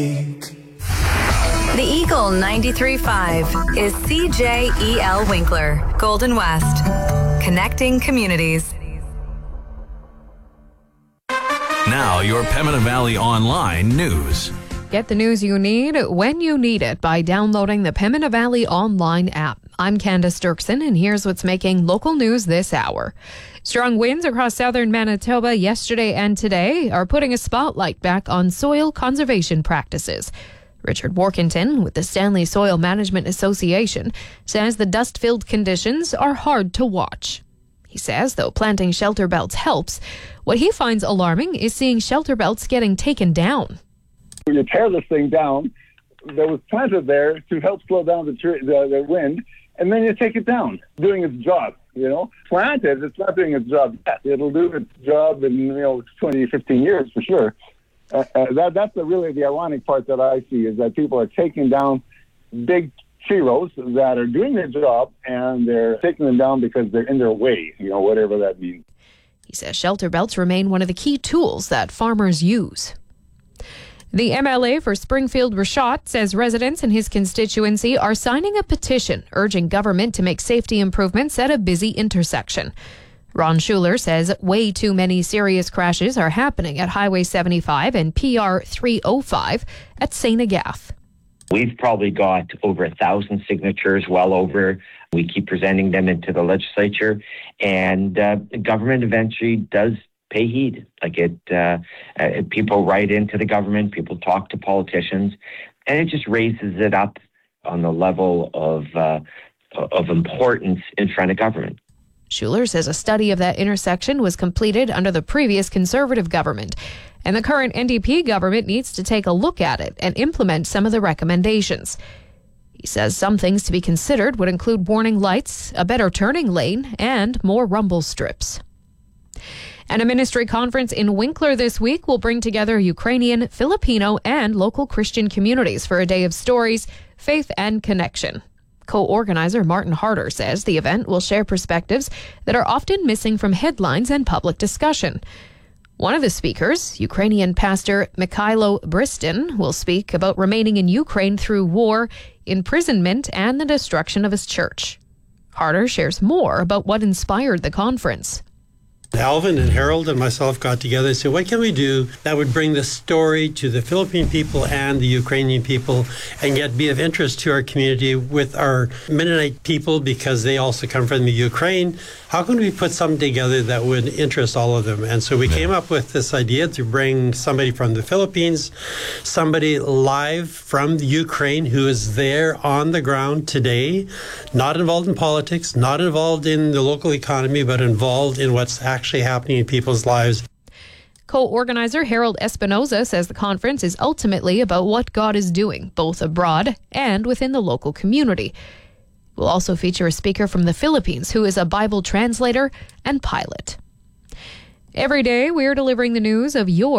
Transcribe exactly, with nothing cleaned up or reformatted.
The Eagle ninety-three point five is C J E L Winkler, Golden West, connecting communities. Now your Pembina Valley Online news. Get the news you need when you need it by downloading the Pembina Valley Online app. I'm Candace Dirksen, and here's what's making local news this hour. Strong winds across southern Manitoba yesterday and today are putting a spotlight back on soil conservation practices. Richard Workington with the Stanley Soil Management Association says the dust-filled conditions are hard to watch. He says, though planting shelter belts helps, what he finds alarming is seeing shelter belts getting taken down. You tear this thing down that was planted there to help slow down the, tree, the, the wind, and then you take it down, doing its job. You know, planted, it's not doing its job yet. It'll do its job in, you know, twenty, fifteen years for sure. Uh, uh, that, that's the, really the ironic part that I see is that people are taking down big tree rows that are doing their job, and they're taking them down because they're in their way, you know, whatever that means. He says shelter belts remain one of the key tools that farmers use. The M L A for Springfield-Rashott says residents in his constituency are signing a petition urging government to make safety improvements at a busy intersection. Ron Schuler says way too many serious crashes are happening at Highway seventy-five and P R three oh five at Saint Agath. We've probably got over a thousand signatures, well over. We keep presenting them into the legislature, and uh, the government eventually does pay heed. Like it, uh, uh, people write into the government, people talk to politicians, and it just raises it up on the level of uh, of importance in front of government. Schuler says a study of that intersection was completed under the previous Conservative government, and the current N D P government needs to take a look at it and implement some of the recommendations. He says some things to be considered would include warning lights, a better turning lane, and more rumble strips. And a ministry conference in Winkler this week will bring together Ukrainian, Filipino, and local Christian communities for a day of stories, faith, and connection. Co-organizer Martin Harder says the event will share perspectives that are often missing from headlines and public discussion. One of the speakers, Ukrainian pastor Mikhailo Bristin, will speak about remaining in Ukraine through war, imprisonment, and the destruction of his church. Harder shares more about what inspired the conference. Alvin and Harold and myself got together and said, what can we do that would bring the story to the Philippine people and the Ukrainian people and yet be of interest to our community with our Mennonite people because they also come from the Ukraine? How can we put something together that would interest all of them? And so we came up with this idea to bring somebody from the Philippines, somebody live from the Ukraine who is there on the ground today, not involved in politics, not involved in the local economy, but involved in what's actually actually happening in people's lives. Co-organizer Harold Espinoza says the conference is ultimately about what God is doing, both abroad and within the local community. We'll also feature a speaker from the Philippines who is a Bible translator and pilot. Every day, we're delivering the news of your